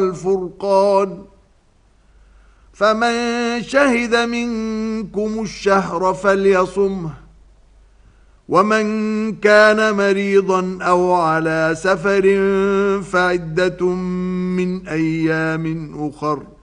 الفرقان فمن شهد منكم الشهر فليصمه ومن كان مريضا أو على سفر فعدة من أيام أخر